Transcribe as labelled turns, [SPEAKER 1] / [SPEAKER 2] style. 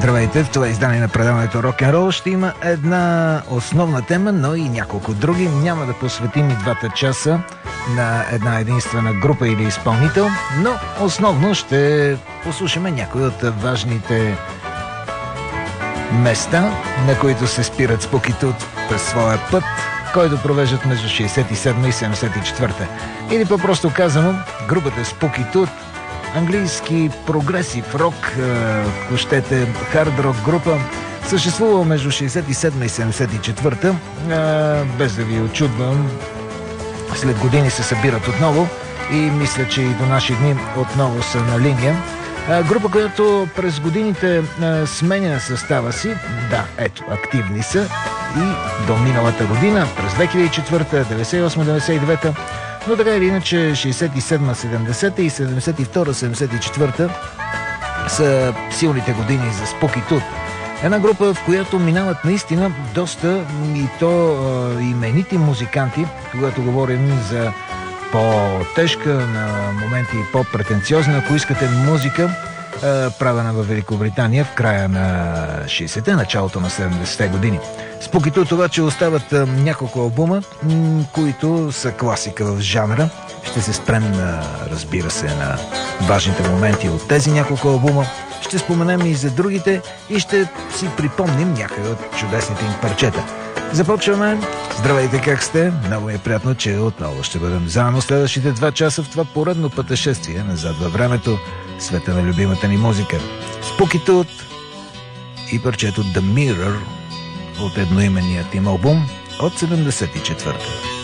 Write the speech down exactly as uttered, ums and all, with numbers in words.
[SPEAKER 1] Здравейте, в това издание на предаването Рок-н-рол ще има една основна тема, но и няколко други. Няма да посветим и двата часа на една единствена група или изпълнител, но основно ще послушаме някои от важните места, на които се спират Spooky Tooth през своя път, който провеждат между шейсет и седма и седемдесет и четвърта. Или по-просто казано, групата Spooky Tooth, английски прогресив рок, ако щете хард рок група, съществува между шейсет и седма и седемдесет и четвърта. Без да ви очудвам, след години се събират отново и мисля, че и до наши дни отново са на линия. Група, която през годините сменя състава си, да, ето, активни са и до миналата година, през две хиляди и четвърта, деветдесет и осма деветдесет и девета, но така или иначе шейсет и седма седемдесета и седемдесет и втора седемдесет и четвърта са силните години за Spooky Tooth. Една група, в която минават наистина доста и то е, именити музиканти, когато говорим за по-тежка, на моменти по-претенциозна, ако искате, музика, е, правена в Великобритания в края на шейсетте, началото на седемдесетте години. Spooky Tooth обаче остават е, няколко албума, м- които са класика в жанра. Ще се спрем, е, разбира се, на важните моменти от тези няколко албума. Ще споменем и за другите и ще си припомним някъде от чудесните им парчета. Започваме. Здравейте, как сте? Много ми е приятно, че отново ще бъдем заедно следващите два часа в това поредно пътешествие назад във времето, света на любимата ни музика. Spooky Tooth и парчето The Mirror от едноименният им албум от седемдесет и четвърта.